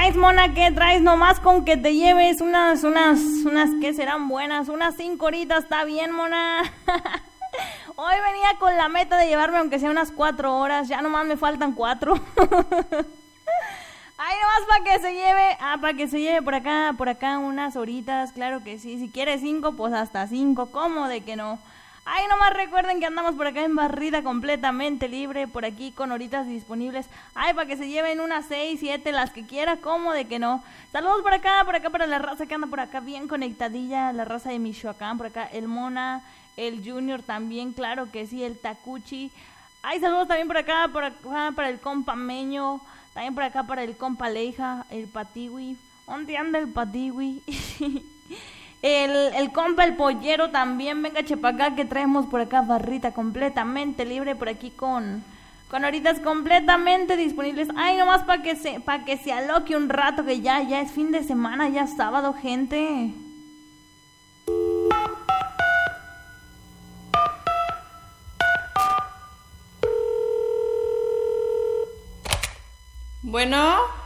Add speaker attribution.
Speaker 1: traes, mona? ¿Qué traes? Nomás con que te lleves unas, ¿qué serán buenas? Unas 5 horitas, ¿está bien, mona? Hoy venía con la meta de llevarme aunque sea unas 4 horas, ya nomás me faltan 4. Ay, nomás para que se lleve por acá unas horitas, claro que sí. Si quiere 5, pues hasta 5, ¿cómo de que no? Ay, nomás recuerden que andamos por acá en barrida completamente libre, por aquí con horitas disponibles. Ay, para que se lleven unas 6, 7, las que quiera, ¿cómo de que no? Saludos por acá para la raza que anda por acá bien conectadilla, la raza de Michoacán, por acá el Mona, el Junior también, claro que sí, el Takuchi. Ay, saludos también por acá para el compa Meño. También por acá para el compa Leija, el Patiwi. ¿Dónde anda el Patiwi? el compa el Pollero también. Venga, chepacá, que traemos por acá barrita completamente libre por aquí con horitas completamente disponibles. Ay, nomás para que se aloque un rato, que ya es fin de semana, ya es sábado, gente.
Speaker 2: Bueno.